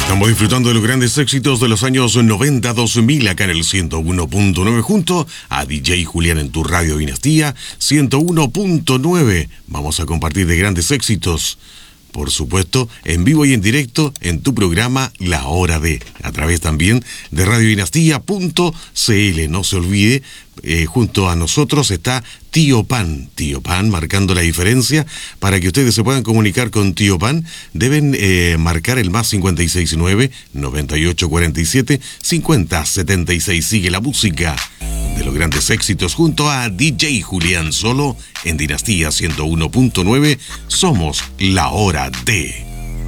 Estamos disfrutando de los grandes éxitos de los años 90-2000 acá en el 101.9 junto a DJ Julián en tu radio Dinastía 101.9. Vamos a compartir de grandes éxitos, por supuesto, en vivo y en directo en tu programa La Hora de, a través también de radiodinastía.cl. No se olvide, junto a nosotros está Tío Pan marcando la diferencia. Para que ustedes se puedan comunicar con Tío Pan, deben marcar el más 569-9847-5076. Sigue la música de los grandes éxitos junto a DJ Julián, solo en Dinastía 101.9. Somos La Hora de...